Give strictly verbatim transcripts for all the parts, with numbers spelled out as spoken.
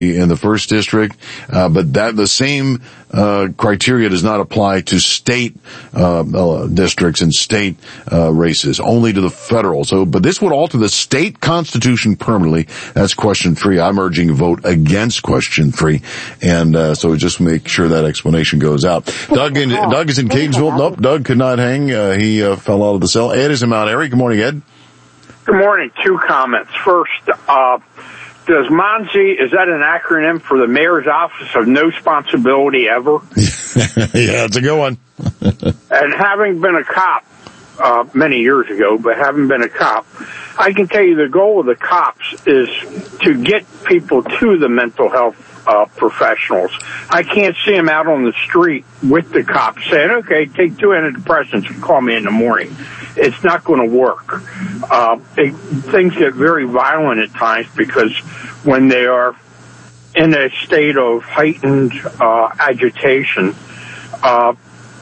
in the first district, uh, but that the same uh criteria does not apply to state uh, uh districts and state uh races, only to the federal. So, but this would alter the state constitution permanently. That's question three. I'm urging a vote against question three, and uh so just make sure that explanation goes out. Doug in Doug is in Catonsville. Nope, Doug could not hang. Uh, he uh, fell out of the cell. Ed is in Mount Airy. Good morning, Ed. Good morning. Two comments. First, uh does MONSE, is that an acronym for the Mayor's Office of No Responsibility Ever? Yeah, it's a good one. And having been a cop, uh, many years ago, but having been a cop, I can tell you the goal of the cops is to get people to the mental health uh, professionals. I can't see them out on the street with the cops saying, okay, take two antidepressants and call me in the morning. It's not going to work. Uh, it, things get very violent at times because when they are in a state of heightened uh, agitation, uh,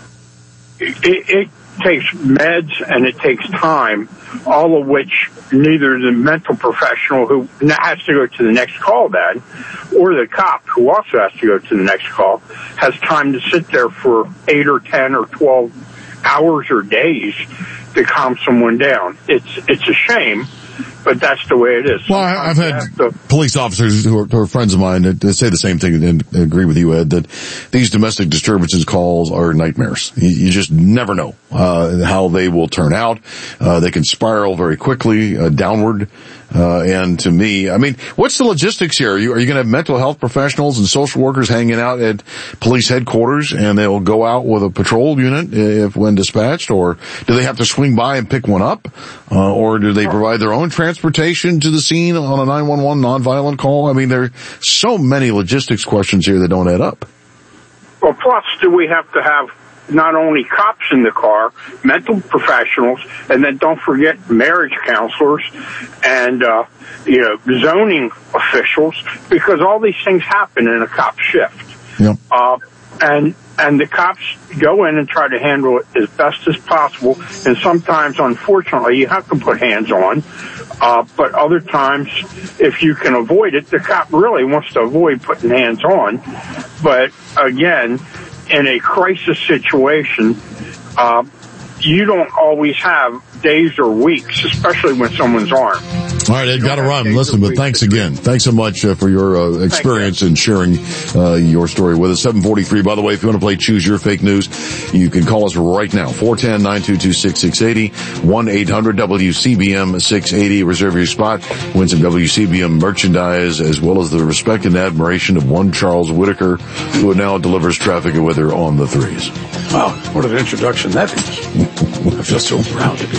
it, it takes meds and it takes time, all of which neither the mental professional who has to go to the next call then or the cop who also has to go to the next call has time to sit there for eight or ten or twelve hours or days to calm someone down. It's it's a shame, but that's the way it is. Well, I've had to, police officers who are, who are friends of mine that say the same thing and agree with you, Ed, that these domestic disturbances calls are nightmares. You, you just never know uh how they will turn out. Uh They can spiral very quickly uh, downward. Uh, and to me, I mean, what's the logistics here? Are you, are you going to have mental health professionals and social workers hanging out at police headquarters and they'll go out with a patrol unit if when dispatched, or do they have to swing by and pick one up? Uh, or do they provide their own transportation to the scene on a nine one one nonviolent call? I mean, there are so many logistics questions here that don't add up. Well, plus, do we have to have not only cops in the car, mental professionals, and then don't forget marriage counselors and, uh, you know, zoning officials, because all these things happen in a cop shift. Yep. Uh, and, and the cops go in and try to handle it as best as possible. And sometimes, unfortunately, you have to put hands on. Uh, but other times, if you can avoid it, the cop really wants to avoid putting hands on. But again, in a crisis situation, uh, you don't always have days or weeks, especially when someone's armed. All right, Ed, got to run. Listen, but thanks again. Thanks so much uh, for your uh, experience and sharing uh, your story with us. seven forty-three, by the way, if you want to play Choose Your Fake News, you can call us right now. four one zero, nine two two, six six eight zero, one eight hundred W C B M six eighty. Reserve your spot. Win some W C B M merchandise, as well as the respect and admiration of one Charles Whitaker, who now delivers traffic and weather on the threes. Wow, what an introduction that is. I feel so proud to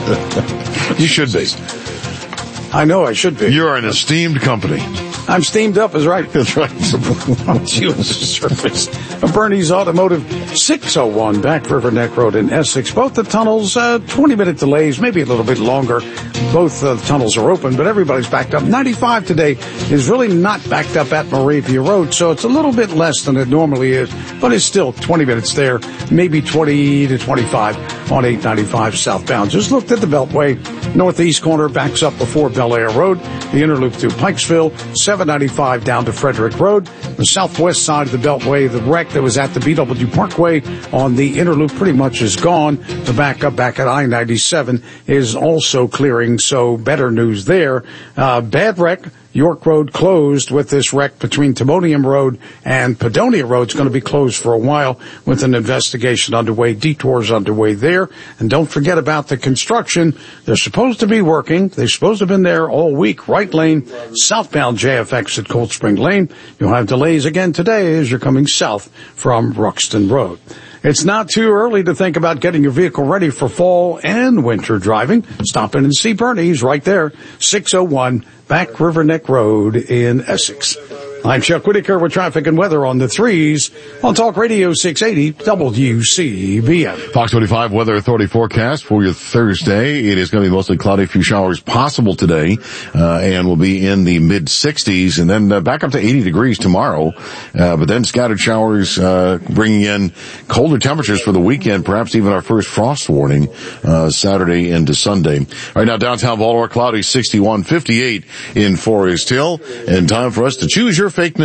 be. You should be. I know I should be. You're an esteemed company. I'm steamed up is right. That's right. U S Surface. Bernie's Automotive, six oh one Back River Neck Road in Essex. Both the tunnels, uh, twenty minute delays, maybe a little bit longer. Both uh, tunnels are open, but everybody's backed up. ninety-five today is really not backed up at Moravia Road, so it's a little bit less than it normally is, but it's still twenty minutes there, maybe twenty to twenty-five on eight ninety-five southbound. Just looked at the Beltway. Northeast corner backs up before Bel Air Road. The Interloop through Pikesville, seven ninety-five down to Frederick Road. The southwest side of the Beltway, the wreck that was at the B W Parkway on the Interloop pretty much is gone. The backup back at I ninety-seven is also clearing, so better news there. Uh, bad wreck. York Road closed with this wreck between Timonium Road and Padonia Road. It's going to be closed for a while with an investigation underway, detours underway there. And don't forget about the construction. They're supposed to be working. They're supposed to have been there all week. Right lane, southbound J F X at Cold Spring Lane. You'll have delays again today as you're coming south from Ruxton Road. It's not too early to think about getting your vehicle ready for fall and winter driving. Stop in and see Bernie's right there, six oh one Back River Neck Road in Essex. I'm Chuck Whitaker with traffic and weather on the threes on Talk Radio six eighty W C B M. Fox twenty-five Weather Authority forecast for your Thursday. It is going to be mostly cloudy, a few showers possible today, uh, and will be in the mid sixties, and then uh, back up to eighty degrees tomorrow. Uh, but then scattered showers, uh, bringing in colder temperatures for the weekend, perhaps even our first frost warning, uh, Saturday into Sunday. Right now, downtown Baltimore, cloudy, sixty-one, fifty-eight in Forest Hill, and time for us to choose your fake news.